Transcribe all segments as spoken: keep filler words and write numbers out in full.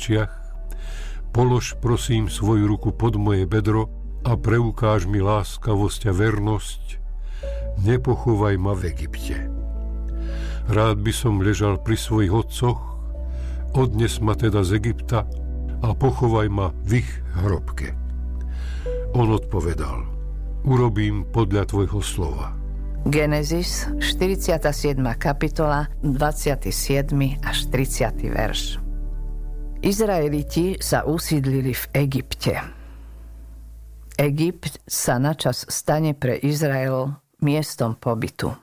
očiach, polož prosím svoju ruku pod moje bedro a preukáž mi láskavosť a vernosť, nepochovaj ma v Egypte. Rád by som ležal pri svojich otcoch, odnes ma teda z Egypta a pochovaj ma v ich hrobke. On odpovedal, urobím podľa tvojho slova. Genesis, štyridsiata siedma kapitola, dvadsiaty siedmy až tridsiaty verš. Izraeliti sa usídlili v Egypte. Egypt sa načas stane pre Izrael miestom pobytu.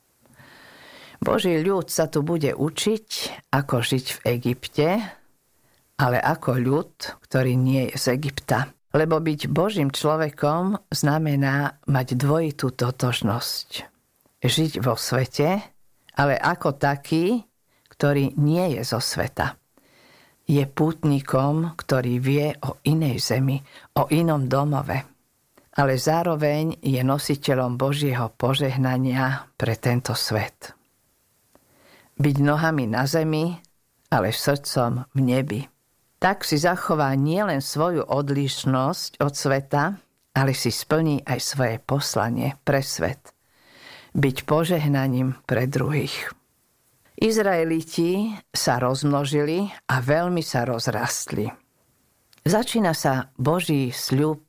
Boží ľud sa tu bude učiť, ako žiť v Egypte, ale ako ľud, ktorý nie je z Egypta. Lebo byť Božím človekom znamená mať dvojitú totožnosť. Žiť vo svete, ale ako taký, ktorý nie je zo sveta. Je pútnikom, ktorý vie o inej zemi, o inom domove, ale zároveň je nositeľom Božieho požehnania pre tento svet. Byť nohami na zemi, ale srdcom v nebi. Tak si zachová nielen svoju odlišnosť od sveta, ale si splní aj svoje poslanie pre svet. Byť požehnaním pre druhých. Izraeliti sa rozmnožili a veľmi sa rozrastli. Začína sa Boží sľub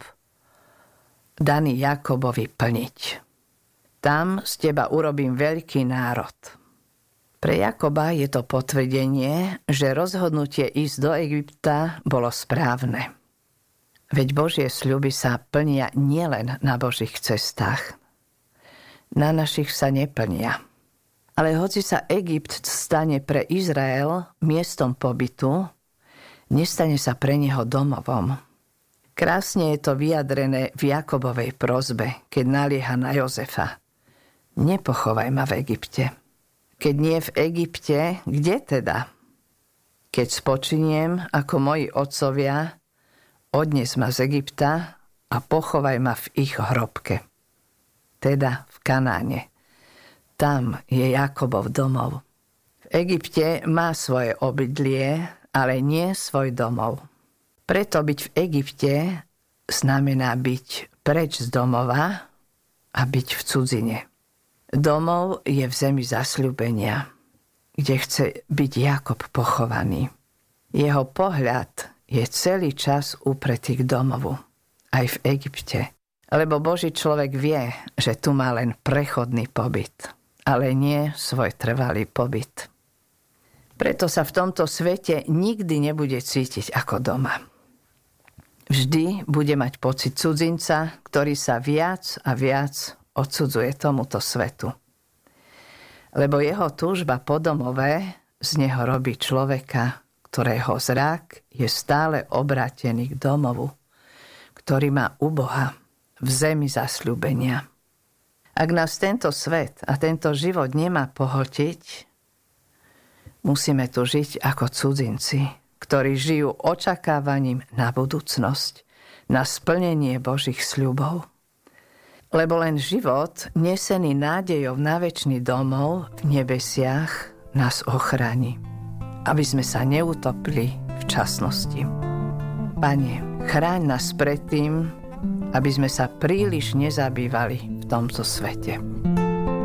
daný Jakobovi plniť. Tam z teba urobím veľký národ. Pre Jakoba je to potvrdenie, že rozhodnutie ísť do Egypta bolo správne. Veď Božie sľuby sa plnia nielen na Božích cestách. Na našich sa neplnia. Ale hoci sa Egypt stane pre Izrael miestom pobytu, nestane sa pre neho domovom. Krásne je to vyjadrené v Jakobovej prosbe, keď nalieha na Jozefa. Nepochovaj ma v Egypte. Keď nie v Egypte, kde teda? Keď spočiniem ako moji otcovia, odnes ma z Egypta a pochovaj ma v ich hrobke. Teda v Kanáne. Tam je Jakobov domov. V Egypte má svoje obydlie, ale nie svoj domov. Preto byť v Egypte znamená byť preč z domova a byť v cudzine. Domov je v zemi zasľúbenia, kde chce byť Jakob pochovaný. Jeho pohľad je celý čas upretý k domovu, aj v Egypte. Lebo Boží človek vie, že tu má len prechodný pobyt, ale nie svoj trvalý pobyt. Preto sa v tomto svete nikdy nebude cítiť ako doma. Vždy bude mať pocit cudzinca, ktorý sa viac a viac odsudzuje tomuto svetu. Lebo jeho túžba po domove z neho robí človeka, ktorého zrak je stále obrátený k domovu, ktorý má u Boha v zemi zasľúbenia. Ak nás tento svet a tento život nemá pohltiť, musíme tu žiť ako cudzinci, ktorí žijú očakávaním na budúcnosť, na splnenie Božích sľubov. Lebo len život, nesený nádejou na večný domov v nebesiach, nás ochráni, aby sme sa neutopili v časnosti. Pane, chráň nás pred tým, aby sme sa príliš nezabývali v tomto svete.